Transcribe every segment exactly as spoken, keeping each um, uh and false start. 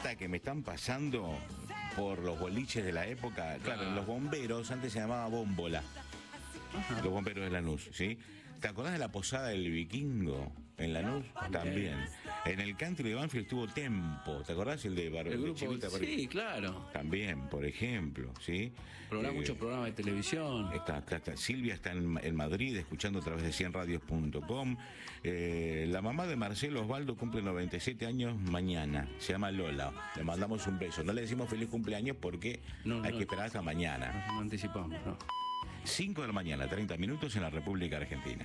data que me están pasando por los boliches de la época. Claro, Ah. los bomberos, antes se llamaba Bómbola. Ajá. Los bomberos de Lanús, ¿sí? ¿Te acordás de la posada del Vikingo en Lanús? También. En el country de Banfield estuvo Tempo. ¿Te acordás el de Bar El de grupo, Chivita Bar- sí, claro. También, por ejemplo, ¿sí? Programa, Eh, muchos programas de televisión. Está, está- está- Silvia está en, en Madrid escuchando a través de cien radios punto com. Eh, la mamá de Marcelo Osvaldo cumple noventa y siete años mañana. Se llama Lola. Le mandamos un beso. No le decimos feliz cumpleaños porque No, hay no. que esperar hasta mañana. Nos no anticipamos, ¿no? cinco de la mañana, treinta minutos en la República Argentina.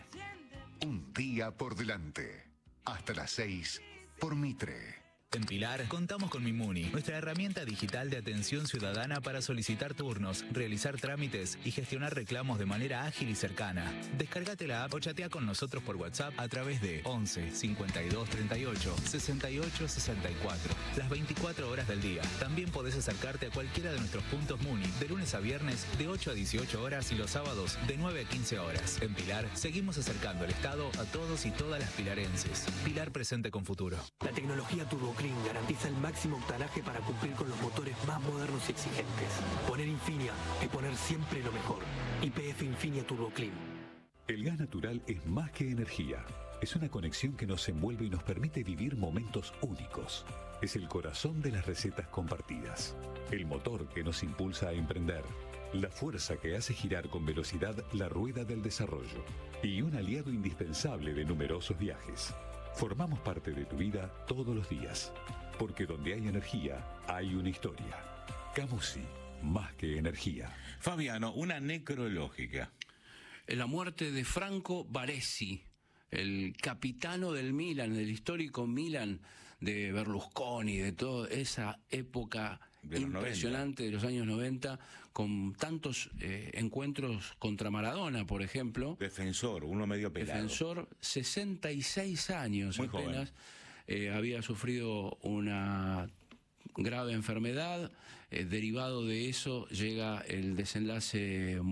Un día por delante. Hasta las seis por Mitre. En Pilar contamos con Mimuni, nuestra herramienta digital de atención ciudadana para solicitar turnos, realizar trámites y gestionar reclamos de manera ágil y cercana. Descárgate la app o chatea con nosotros por WhatsApp a través de once cincuenta y dos treinta y ocho sesenta y ocho sesenta y cuatro, las veinticuatro horas del día. También podés acercarte a cualquiera de nuestros puntos Muni de lunes a viernes de ocho a dieciocho horas y los sábados de nueve a quince horas. En Pilar seguimos acercando el Estado a todos y todas las pilarenses. Pilar presente con futuro. La tecnología Turbo Clean garantiza el máximo octanaje para cumplir con los motores más modernos y exigentes. Poner Infinia es poner siempre lo mejor. Y P F Infinia Turbo Clean. El gas natural es más que energía. Es una conexión que nos envuelve y nos permite vivir momentos únicos. Es el corazón de las recetas compartidas. El motor que nos impulsa a emprender. La fuerza que hace girar con velocidad la rueda del desarrollo. Y un aliado indispensable de numerosos viajes. Formamos parte de tu vida todos los días. Porque donde hay energía, hay una historia. Camusi, más que energía. Fabiano, una necrológica. La muerte de Franco Baresi, el capitano del Milan, del histórico Milan de Berlusconi, de toda esa época De los impresionante de los años noventa, con tantos eh, encuentros contra Maradona, por ejemplo. Defensor, uno medio pelado. Defensor, sesenta y seis años Muy apenas, eh, había sufrido una grave enfermedad, eh, derivado de eso llega el desenlace